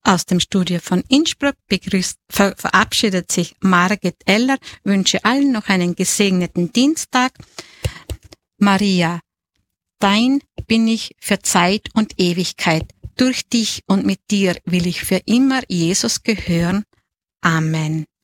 Aus dem Studio von Innsbruck verabschiedet sich Margit Eller, wünsche allen noch einen gesegneten Dienstag. Maria, dein bin ich für Zeit und Ewigkeit. Durch dich und mit dir will ich für immer Jesus gehören. Amen.